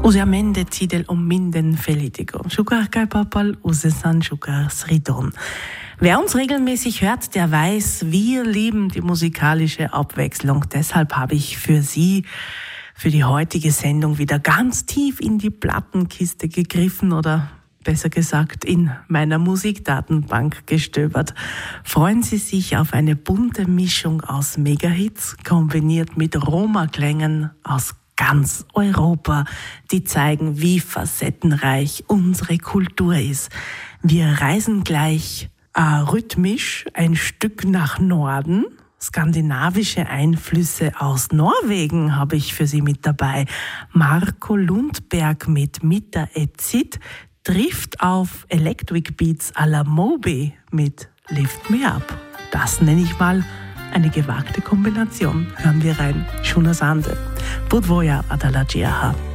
Usualmente Titel minden felitico. Shukar kai papal, usesan shukar sridon. Wer uns regelmäßig hört, der weiß, wir lieben die musikalische Abwechslung. Deshalb habe ich für Sie, für die heutige Sendung wieder ganz tief in die Plattenkiste gegriffen oder besser gesagt in meiner Musikdatenbank gestöbert. Freuen Sie sich auf eine bunte Mischung aus Megahits, kombiniert mit Roma-Klängen aus ganz Europa, die zeigen, wie facettenreich unsere Kultur ist. Wir reisen gleich rhythmisch ein Stück nach Norden. Skandinavische Einflüsse aus Norwegen habe ich für Sie mit dabei. Marco Lundberg mit Mitta et Sitt trifft auf Electric Beats à la Moby mit Lift Me Up. Das nenne ich mal eine gewagte Kombination. Hören wir rein. Shuna Sande. Budvoja Adalajiaha.